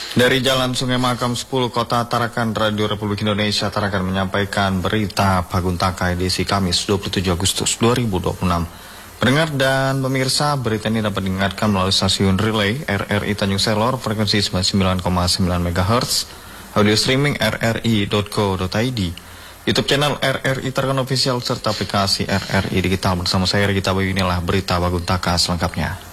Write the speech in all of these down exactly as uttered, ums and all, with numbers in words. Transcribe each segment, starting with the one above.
Dari Jalan Sungai Makam sepuluh Kota Tarakan, Radio Republik Indonesia Tarakan menyampaikan berita Paguntaka edisi Kamis dua puluh tujuh Agustus dua ribu dua puluh enam. Pendengar dan pemirsa, berita ini dapat diingatkan melalui stasiun relay R R I Tanjung Selor frekuensi sembilan puluh sembilan koma sembilan megahertz, audio streaming r r i dot co dot i d, YouTube channel R R I Tarakan Official serta aplikasi R R I Digital. Bersama saya Regita Bayu, inilah berita Paguntaka selengkapnya.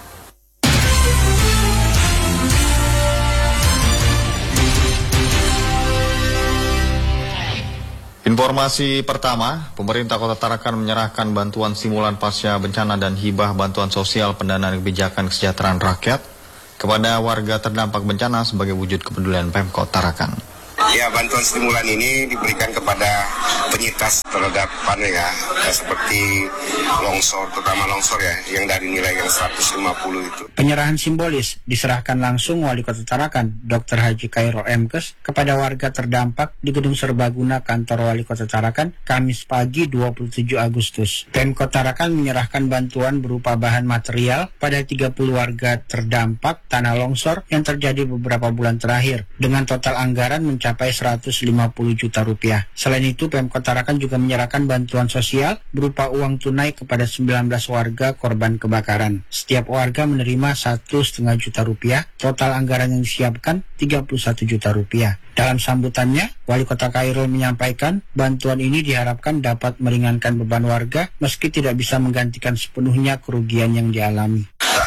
Informasi pertama, pemerintah Kota Tarakan menyerahkan bantuan stimulan pasca bencana dan hibah bantuan sosial pendanaan kebijakan kesejahteraan rakyat kepada warga terdampak bencana sebagai wujud kepedulian Pemkot Tarakan. Ya, bantuan stimulan ini diberikan kepada penyintas terhadap panen ya, seperti longsor, terutama longsor ya, yang dari nilai yang seratus lima puluh itu. Penyerahan simbolis diserahkan langsung Wali Kota Tarakan, Doktor Haji Khairul Emkes, kepada warga terdampak di Gedung Serbaguna Kantor Wali Kota Tarakan, Kamis pagi dua puluh tujuh Agustus. Pemkot Tarakan menyerahkan bantuan berupa bahan material pada tiga puluh warga terdampak tanah longsor yang terjadi beberapa bulan terakhir, dengan total anggaran mencapai mencapai seratus lima puluh juta rupiah. Selain itu, Pemkot Tarakan juga menyerahkan bantuan sosial berupa uang tunai kepada sembilan belas warga korban kebakaran. Setiap warga menerima satu setengah juta rupiah. Total anggaran yang disiapkan tiga puluh satu juta rupiah. Dalam sambutannya, Wali Kota Khairul menyampaikan bantuan ini diharapkan dapat meringankan beban warga meski tidak bisa menggantikan sepenuhnya kerugian yang dialami.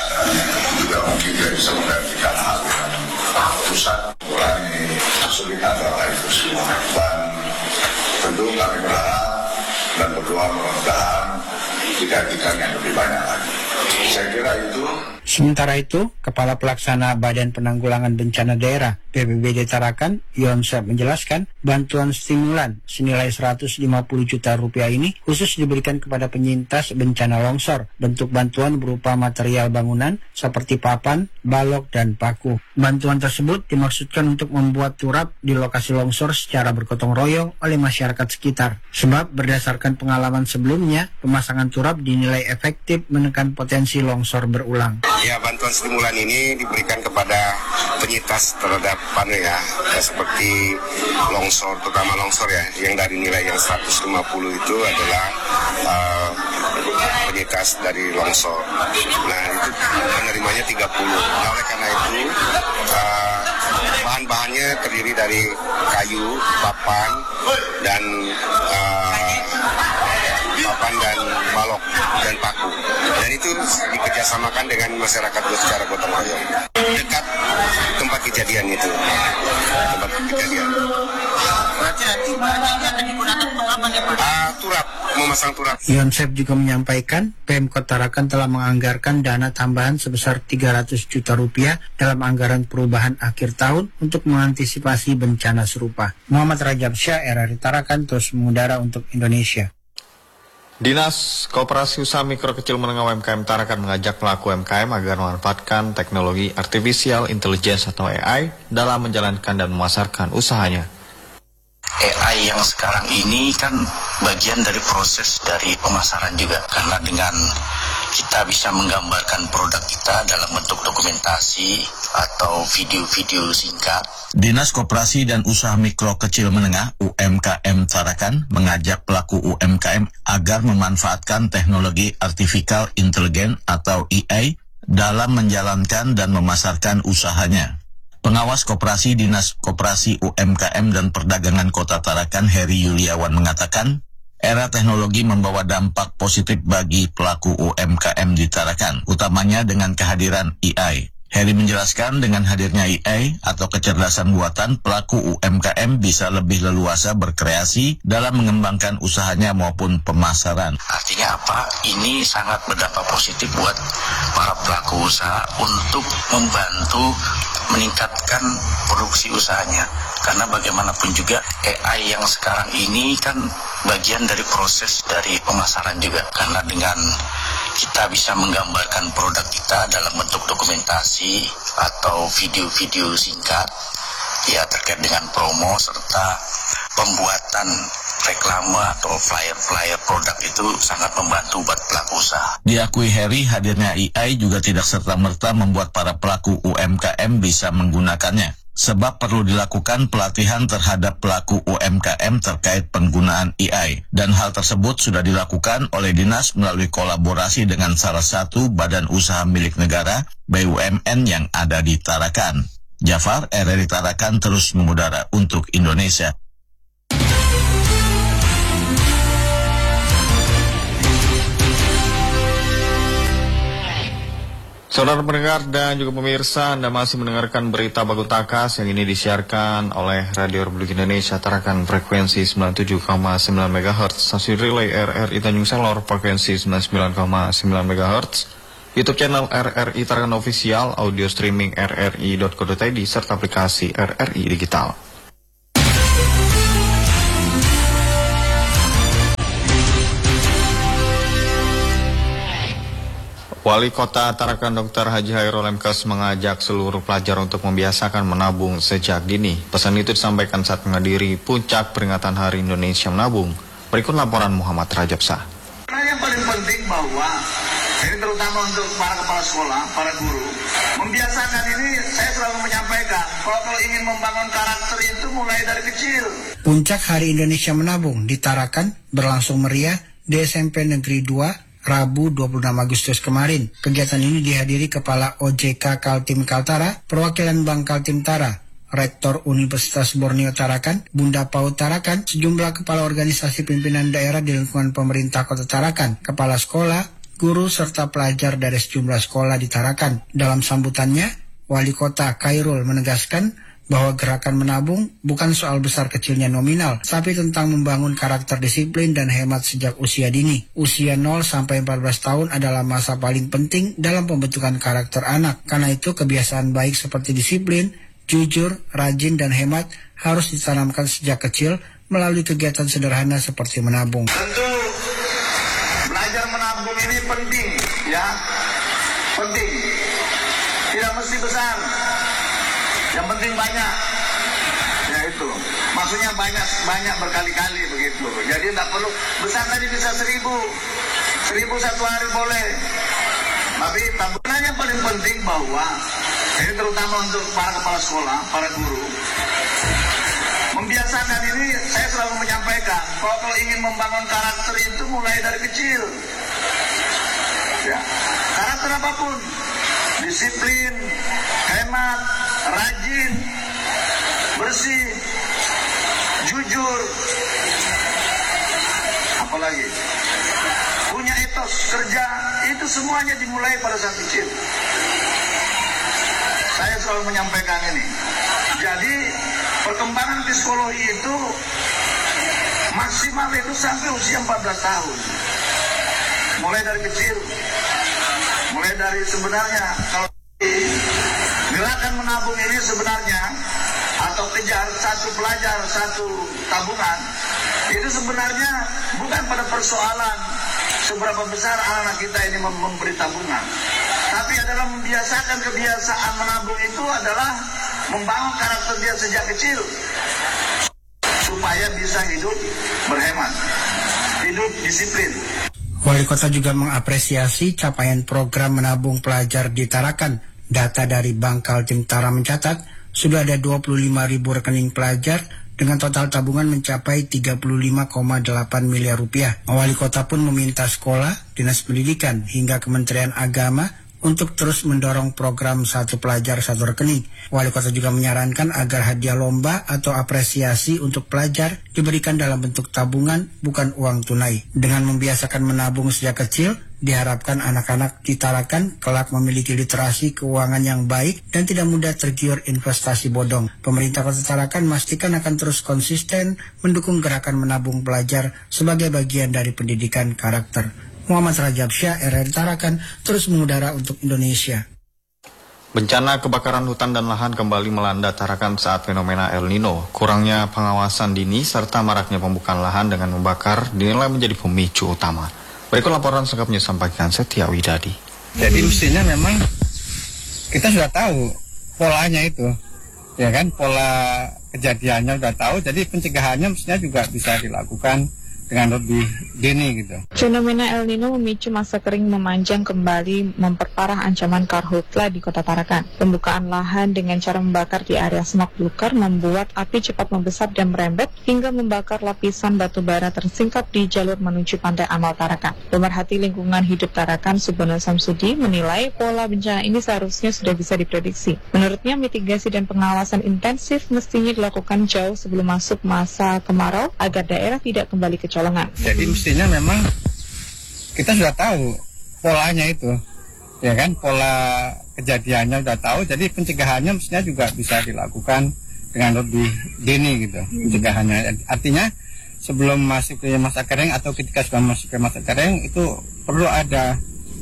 Juga mungkin tidak bisa menggantikan hal yang pusat mengurangi kesulitan dalam itu semua. Dan tentu kami berharap dan berdoa mudah-mudahan digantikan yang lebih banyak lagi. Saya kira itu. Sementara itu, Kepala Pelaksana Badan Penanggulangan Bencana Daerah B P B D Tarakan, Yonsep, menjelaskan bantuan stimulan senilai seratus lima puluh juta rupiah ini khusus diberikan kepada penyintas bencana longsor. Bentuk bantuan berupa material bangunan seperti papan, balok, dan paku. Bantuan tersebut dimaksudkan untuk membuat turap di lokasi longsor secara bergotong royong oleh masyarakat sekitar. Sebab berdasarkan pengalaman sebelumnya, pemasangan turap dinilai efektif menekan potensi longsor berulang. Ya, bantuan stimulan ini diberikan kepada penyintas terhadap panen ya, ya, seperti longsor, terutama longsor ya, yang dari nilai yang seratus lima puluh itu adalah uh, penyintas dari longsor. Nah, itu penerimanya tiga puluh. Nah, oleh karena itu uh, bahan-bahannya terdiri dari kayu, papan, dan uh, papan dan balok dan paku. Dan itu dikerjasamakan dengan masyarakat secara gotong royong dekat tempat kejadian itu. Tempat kejadian. Berarti nanti bahannya akan digunakan untuk apa nih Pak? Ah, turap, memasang turap. Yonsep juga menyampaikan Pemkot Tarakan telah menganggarkan dana tambahan sebesar tiga ratus juta rupiah dalam anggaran perubahan akhir tahun untuk mengantisipasi bencana serupa. Muhammad Rajab Syah, R R I Tarakan, terus mengudara untuk Indonesia. Dinas Koperasi Usaha Mikro Kecil Menengah U M K M Tarakan mengajak pelaku U M K M agar memanfaatkan teknologi Artificial Intelligence atau A I dalam menjalankan dan memasarkan usahanya. A I yang sekarang ini kan bagian dari proses dari pemasaran juga, karena dengan kita bisa menggambarkan produk kita dalam bentuk dokumentasi atau video-video singkat. Dinas Koperasi dan Usaha Mikro Kecil Menengah U M K M Tarakan mengajak pelaku U M K M agar memanfaatkan teknologi Artificial Intelligence atau A I dalam menjalankan dan memasarkan usahanya. Pengawas Koperasi Dinas Koperasi U M K M dan Perdagangan Kota Tarakan, Heri Yuliawan, mengatakan era teknologi membawa dampak positif bagi pelaku U M K M di Tarakan, utamanya dengan kehadiran A I. Heri menjelaskan dengan hadirnya A I atau kecerdasan buatan, pelaku U M K M bisa lebih leluasa berkreasi dalam mengembangkan usahanya maupun pemasaran. Artinya apa? Ini sangat berdampak positif buat para pelaku usaha untuk membantu meningkatkan produksi usahanya. Karena bagaimanapun juga A I yang sekarang ini kan bagian dari proses dari pemasaran juga. Karena dengan kita bisa menggambarkan produk kita dalam bentuk dokumentasi atau video-video singkat ya terkait dengan promo serta pembuatan reklame atau flyer-flyer produk itu sangat membantu buat pelaku usaha. Diakui Heri, hadirnya A I juga tidak serta-merta membuat para pelaku U M K M bisa menggunakannya. sebab perlu dilakukan pelatihan terhadap pelaku U M K M terkait penggunaan A I. Dan hal tersebut sudah dilakukan oleh Dinas melalui kolaborasi dengan salah satu badan usaha milik negara B U M N yang ada di Tarakan. Jafar, R R I Tarakan terus mengudara untuk Indonesia. Saudara pendengar dan juga pemirsa, Anda masih mendengarkan berita Bagun Takas yang ini disiarkan oleh Radio Republik Indonesia Tarakan frekuensi sembilan puluh tujuh koma sembilan megahertz, stasiun relay R R I Tanjung Selor frekuensi sembilan puluh sembilan koma sembilan megahertz, YouTube channel R R I Tarakan Official, audio streaming r r i dot co dot i d, serta aplikasi R R I Digital. Wali Kota Tarakan Dokter Haji Khairul Emkes mengajak seluruh pelajar untuk membiasakan menabung sejak dini. Pesan itu disampaikan saat menghadiri puncak peringatan Hari Indonesia Menabung. Berikut laporan Muhammad Rajab Shah. Nah, yang paling penting bahwa ini terutama untuk para kepala sekolah, para guru, membiasakan ini saya selalu menyampaikan kalau kalau ingin membangun karakter itu mulai dari kecil. Puncak Hari Indonesia Menabung di Tarakan berlangsung meriah di S M P Negeri dua Rabu dua puluh enam Agustus kemarin. Kegiatan ini dihadiri Kepala O J K Kaltim Kaltara, perwakilan Bank Kaltim Tara, Rektor Universitas Borneo Tarakan, Bunda Paut Tarakan, sejumlah kepala organisasi pimpinan daerah di lingkungan pemerintah Kota Tarakan, kepala sekolah, guru, serta pelajar dari sejumlah sekolah di Tarakan. Dalam sambutannya, Wali Kota Khairul menegaskan bahwa gerakan menabung bukan soal besar kecilnya nominal, tapi tentang membangun karakter disiplin dan hemat sejak usia dini. Usia nol sampai empat belas tahun adalah masa paling penting dalam pembentukan karakter anak. Karena itu kebiasaan baik seperti disiplin, jujur, rajin, dan hemat harus ditanamkan sejak kecil melalui kegiatan sederhana seperti menabung. Tentu belajar menabung ini penting, ya, penting. Tidak mesti besar. Yang penting banyak, ya itu. Maksudnya banyak, banyak berkali-kali begitu. Jadi tidak perlu besar tadi bisa seribu, seribu satu hari boleh. Tapi tabungan yang paling penting bahwa ini terutama untuk para kepala sekolah, para guru, membiasakan ini saya selalu menyampaikan kalau kalau ingin membangun karakter itu mulai dari kecil. Ya, karakter apapun, disiplin, hemat, rajin, bersih, jujur, apalagi punya etos kerja, itu semuanya dimulai pada saat kecil. Saya selalu menyampaikan ini. Jadi perkembangan psikologi itu maksimal itu sampai usia empat belas tahun. Mulai dari kecil, mulai dari sebenarnya kalau gerakan menabung ini sebenarnya atau kejar satu pelajar satu tabungan itu sebenarnya bukan pada persoalan seberapa besar anak-anak kita ini memberi tabungan, tapi adalah membiasakan kebiasaan menabung itu adalah membangun karakter dia sejak kecil supaya bisa hidup berhemat, hidup disiplin. Wali Kota juga mengapresiasi capaian program menabung pelajar di Tarakan. Data dari Bank Kaltim Tara mencatat sudah ada dua puluh lima ribu rekening pelajar dengan total tabungan mencapai tiga puluh lima koma delapan miliar rupiah. Wali Kota pun meminta sekolah, Dinas Pendidikan, hingga Kementerian Agama untuk terus mendorong program satu pelajar satu rekening. Wali Kota juga menyarankan agar hadiah lomba atau apresiasi untuk pelajar diberikan dalam bentuk tabungan, bukan uang tunai. Dengan membiasakan menabung sejak kecil, diharapkan anak-anak di Tarakan kelak memiliki literasi keuangan yang baik dan tidak mudah tergiur investasi bodong. Pemerintah Kota Tarakan memastikan akan terus konsisten mendukung gerakan menabung pelajar sebagai bagian dari pendidikan karakter. Muhammad Rajab Shah, R R I Tarakan, terus mengudara untuk Indonesia. Bencana kebakaran hutan dan lahan kembali melanda Tarakan saat fenomena El Nino. Kurangnya pengawasan dini serta maraknya pembukaan lahan dengan membakar dinilai menjadi pemicu utama. Berikut laporan selengkapnya disampaikan Setia Widadi. Jadi mestinya memang kita sudah tahu polanya itu, ya kan, pola kejadiannya sudah tahu. Jadi pencegahannya mestinya juga bisa dilakukan dengan lebih dini gitu. Fenomena El Nino memicu masa kering memanjang kembali, memperparah ancaman karhutla di Kota Tarakan. Pembukaan lahan dengan cara membakar di area semak belukar membuat api cepat membesar dan merembet hingga membakar lapisan batu bara tersingkap di jalur menuju Pantai Amal Tarakan. Pemerhati lingkungan hidup Tarakan, Subono Samsudi, menilai pola bencana ini seharusnya sudah bisa diprediksi. Menurutnya, mitigasi dan pengawasan intensif mestinya dilakukan jauh sebelum masuk masa kemarau agar daerah tidak kembali ke colongan. Jadi mestinya memang kita sudah tahu polanya itu, ya kan, pola kejadiannya sudah tahu, jadi pencegahannya mestinya juga bisa dilakukan dengan lebih dini gitu, pencegahannya. Artinya sebelum masuk ke masa kering atau ketika sudah masuk ke masa kering itu perlu ada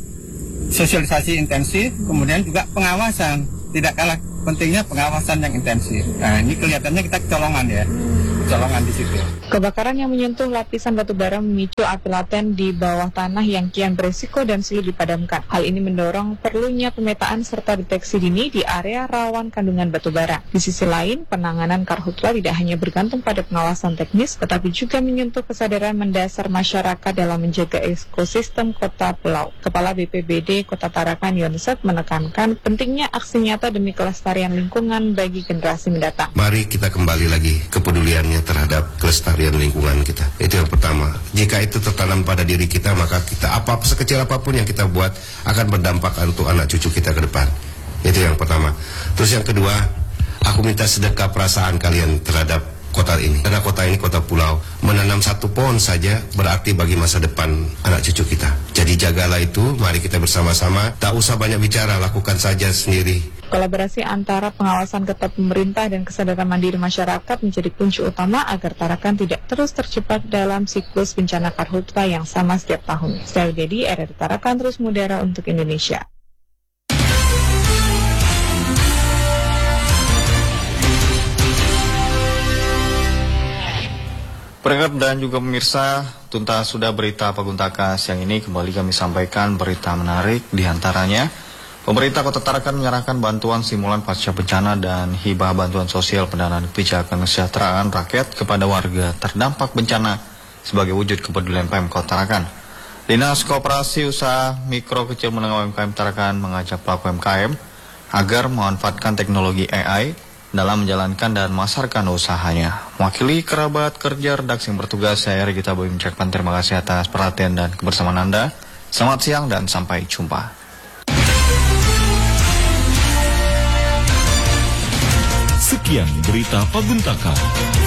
sosialisasi intensif, kemudian juga pengawasan, tidak kalah pentingnya pengawasan yang intensif. Nah ini kelihatannya kita kecolongan ya. Colongan di situ. Kebakaran yang menyentuh lapisan batu bara memicu api laten di bawah tanah yang kian beresiko dan sulit dipadamkan. Hal ini mendorong perlunya pemetaan serta deteksi dini di area rawan kandungan batu bara. Di sisi lain, penanganan karhutla tidak hanya bergantung pada pengawasan teknis, tetapi juga menyentuh kesadaran mendasar masyarakat dalam menjaga ekosistem kota pulau. Kepala B P B D Kota Tarakan Yonset menekankan pentingnya aksi nyata demi kelestarian lingkungan bagi generasi mendatang. Mari kita kembali lagi kepeduliannya terhadap kelestarian lingkungan kita. Itu yang pertama. Jika itu tertanam pada diri kita, maka kita apa sekecil apapun yang kita buat akan berdampak untuk anak cucu kita ke depan. Itu yang pertama. Terus yang kedua, aku minta sedekah perasaan kalian terhadap kota ini. Karena kota ini kota pulau. Menanam satu pohon saja berarti bagi masa depan anak cucu kita. Jadi jagalah itu, mari kita bersama-sama. Tak usah banyak bicara, lakukan saja sendiri. Kolaborasi antara pengawasan ketat pemerintah dan kesadaran mandiri masyarakat menjadi kunci utama agar Tarakan tidak terus terjebak dalam siklus bencana karhutla yang sama setiap tahun. Saya Dedi, R R Tarakan terus mudara untuk Indonesia. Pendengar dan juga pemirsa, tuntas sudah berita Paguntaka siang ini. Kembali kami sampaikan berita menarik, diantaranya pemerintah Kota Tarakan menyerahkan bantuan simulan pasca bencana dan hibah bantuan sosial pendanaan kebijakan kesejahteraan rakyat kepada warga terdampak bencana sebagai wujud kepedulian Pemkot Tarakan. Dinas Koperasi Usaha Mikro Kecil Menengah U M K M Tarakan mengajak pelaku U M K M agar memanfaatkan teknologi A I dalam menjalankan dan memasarkan usahanya. Mewakili kerabat kerja redaksi yang bertugas, saya Regita Boy mengucapkan terima kasih atas perhatian dan kebersamaan Anda. Selamat siang dan sampai jumpa. Sekian berita Paguntaka.